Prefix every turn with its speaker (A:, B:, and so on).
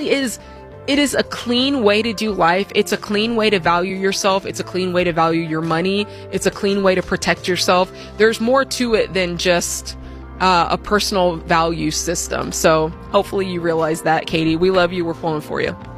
A: really is, it is a clean way to do life. It's a clean way to value yourself. It's a clean way to value your money. It's a clean way to protect yourself. There's more to it than just a personal value system. So hopefully you realize that, Katie. We love you. We're pulling for you.